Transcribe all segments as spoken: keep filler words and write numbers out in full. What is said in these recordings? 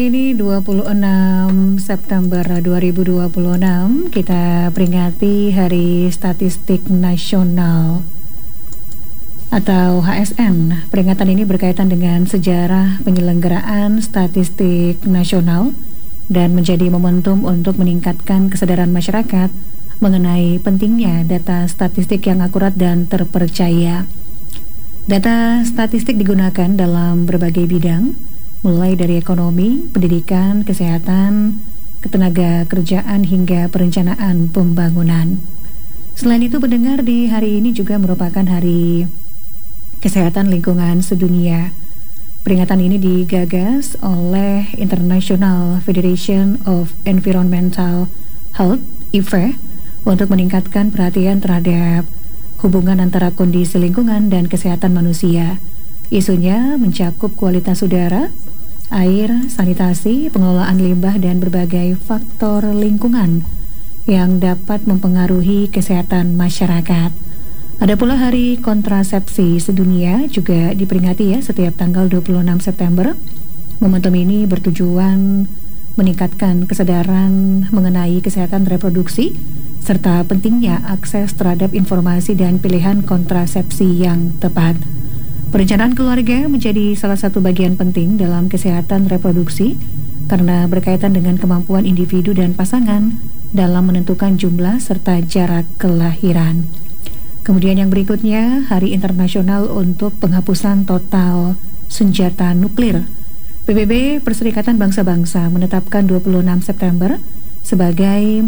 Ini dua puluh enam September dua ribu dua puluh enam, kita peringati Hari Statistik Nasional atau H S N. Peringatan ini berkaitan dengan sejarah penyelenggaraan statistik nasional dan menjadi momentum untuk meningkatkan kesadaran masyarakat mengenai pentingnya data statistik yang akurat dan terpercaya. Data statistik digunakan dalam berbagai bidang, mulai dari ekonomi, pendidikan, kesehatan, ketenaga kerjaan hingga perencanaan pembangunan. Selain itu, pendengar, di hari ini juga merupakan Hari Kesehatan Lingkungan Sedunia. Peringatan ini digagas oleh International Federation of Environmental Health (I F E) untuk meningkatkan perhatian terhadap hubungan antara kondisi lingkungan dan kesehatan manusia. Isunya mencakup kualitas udara, air, sanitasi, pengelolaan limbah, dan berbagai faktor lingkungan yang dapat mempengaruhi kesehatan masyarakat. Ada pula Hari Kontrasepsi Sedunia juga diperingati ya setiap tanggal dua puluh enam September. Momentum ini bertujuan meningkatkan kesadaran mengenai kesehatan reproduksi serta pentingnya akses terhadap informasi dan pilihan kontrasepsi yang tepat. Perencanaan keluarga menjadi salah satu bagian penting dalam kesehatan reproduksi karena berkaitan dengan kemampuan individu dan pasangan dalam menentukan jumlah serta jarak kelahiran. Kemudian yang berikutnya, Hari Internasional untuk Penghapusan Total Senjata Nuklir. P B B, Perserikatan Bangsa-Bangsa, menetapkan dua puluh enam September sebagai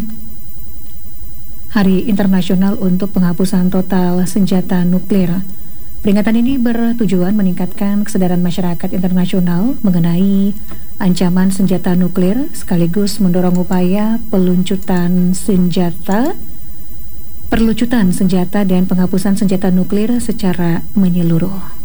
Hari Internasional untuk Penghapusan Total Senjata Nuklir. Peringatan ini bertujuan meningkatkan kesadaran masyarakat internasional mengenai ancaman senjata nuklir sekaligus mendorong upaya peluncutan senjata, perlucutan senjata dan penghapusan senjata nuklir secara menyeluruh.